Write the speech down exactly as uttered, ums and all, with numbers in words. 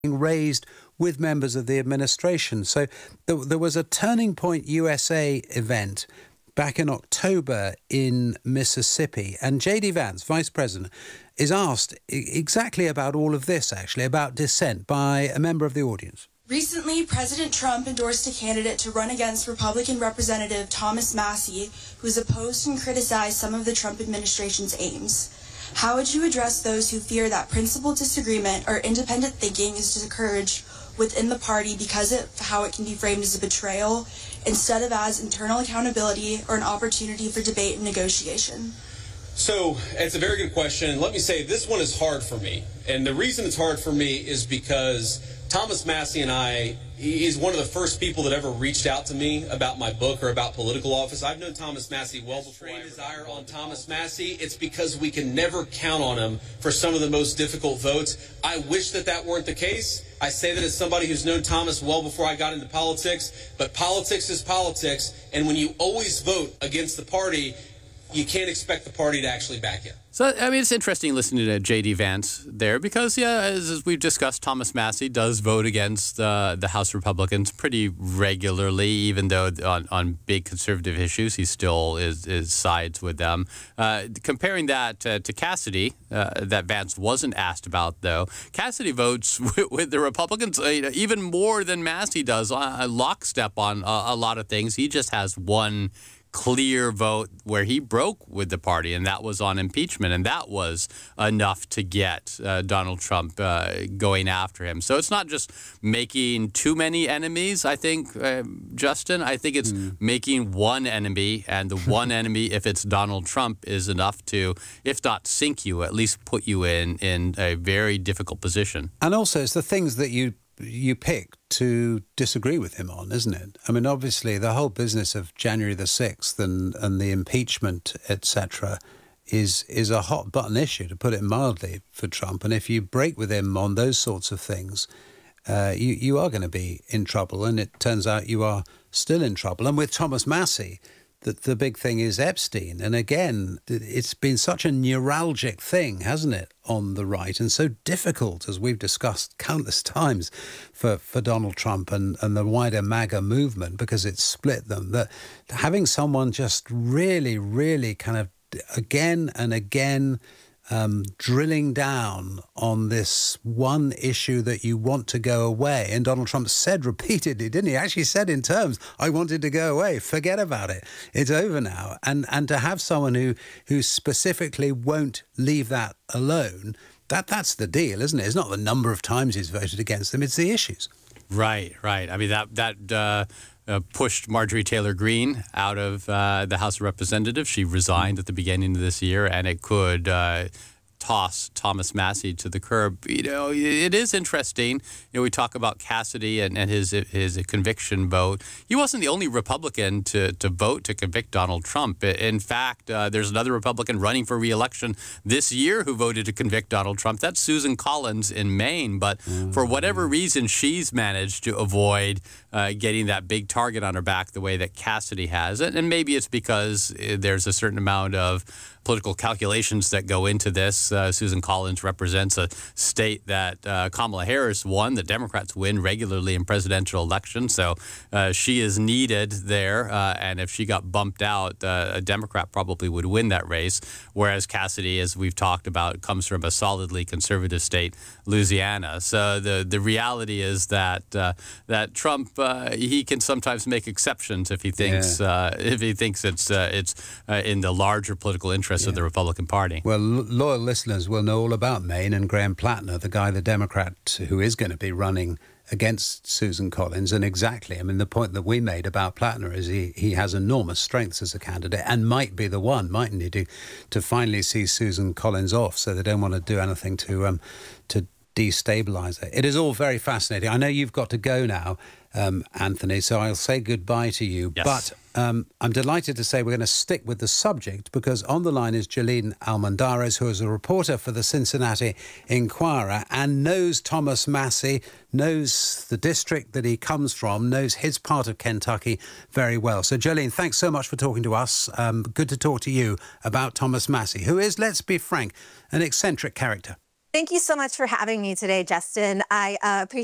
raised with members of the administration. So there, there was a Turning Point U S A event back in October in Mississippi, and J D Vance, Vice President, is asked exactly about all of this, actually, about dissent by a member of the audience. Recently, President Trump endorsed a candidate to run against Republican Representative Thomas Massie, who has opposed and criticized some of the Trump administration's aims. How would you address those who fear that principled disagreement or independent thinking is discouraged within the party because of how it can be framed as a betrayal instead of as internal accountability or an opportunity for debate and negotiation? So it's a very good question. Let me say this one is hard for me. And the reason it's hard for me is because Thomas Massie and I, he's one of the first people that ever reached out to me about my book or about political office. I've known Thomas Massie well before I desire on Thomas Massie. It's because we can never count on him for some of the most difficult votes. I wish that that weren't the case. I say that as somebody who's known Thomas well before I got into politics, but politics is politics, and when you always vote against the party, you can't expect the party to actually back you. So, I mean, it's interesting listening to J D Vance there because, yeah, as, as we've discussed, Thomas Massie does vote against uh, the House Republicans pretty regularly, even though on, on big conservative issues he still is, is sides with them. Uh, comparing that uh, to Cassidy, uh, that Vance wasn't asked about, though, Cassidy votes with, with the Republicans uh, even more than Massie does, uh, lockstep on uh, a lot of things. He just has one clear vote where he broke with the party, and that was on impeachment, and that was enough to get uh, Donald Trump uh, going after him. So it's not just making too many enemies, I think, uh, Justin. I think it's mm. making one enemy, and the one enemy, if it's Donald Trump, is enough to, if not sink you, at least put you in, in a very difficult position. And also, it's the things that you you pick to disagree with him on, isn't it? I mean, obviously, the whole business of January the sixth and, and the impeachment, et cetera, is is a hot button issue, to put it mildly, for Trump. And if you break with him on those sorts of things, uh, you, you are going to be in trouble. And it turns out you are still in trouble. And with Thomas Massie, the, the big thing is Epstein. And again, it's been such a neuralgic thing, hasn't it, on the right, and so difficult, as we've discussed countless times, for, for Donald Trump and, and the wider MAGA movement, because it's split them, that having someone just really, really kind of again and again um, drilling down on this one issue that you want to go away. And Donald Trump said repeatedly, didn't he? Actually said in terms, I wanted to go away. Forget about it. It's over now. And and to have someone who, who specifically won't leave that alone, that that's the deal, isn't it? It's not the number of times he's voted against them. It's the issues. Right, right. I mean, that... that uh... Uh, pushed Marjorie Taylor Greene out of uh, the House of Representatives. She resigned at the beginning of this year, and it could uh, toss Thomas Massie to the curb. You know, it is interesting. You know, we talk about Cassidy and, and his his conviction vote. He wasn't the only Republican to, to vote to convict Donald Trump. In fact, uh, there's another Republican running for re-election this year who voted to convict Donald Trump. That's Susan Collins in Maine. But mm-hmm. for whatever reason, she's managed to avoid uh, getting that big target on her back the way that Cassidy has. And, and maybe it's because there's a certain amount of political calculations that go into this. Uh, Susan Collins represents a state that uh, Kamala Harris won, that Democrats win regularly in presidential elections. So uh, she is needed there. Uh, and if she got bumped out, uh, a Democrat probably would win that race. Whereas Cassidy, as we've talked about, comes from a solidly conservative state, Louisiana. So the, the reality is that uh, that Trump, uh, he can sometimes make exceptions if he thinks yeah. uh, if he thinks it's uh, it's uh, in the larger political interest Yeah. of the Republican Party. Well, loyal listeners will know all about Maine and Graham Plattner, the guy, the Democrat, who is going to be running against Susan Collins. And exactly, I mean, the point that we made about Plattner is he, he has enormous strengths as a candidate and might be the one, mightn't he, to, to finally see Susan Collins off, so they don't want to do anything to um, to destabilise it. It is all very fascinating. I know you've got to go now, um, Anthony, so I'll say goodbye to you. Yes. But um, I'm delighted to say we're going to stick with the subject, because on the line is Jolene Almendarez, who is a reporter for the Cincinnati Enquirer and knows Thomas Massie, knows the district that he comes from, knows his part of Kentucky very well. So, Jolene, thanks so much for talking to us. Um, good to talk to you about Thomas Massie, who is, let's be frank, an eccentric character. Thank you so much for having me today, Justin. I uh, appreciate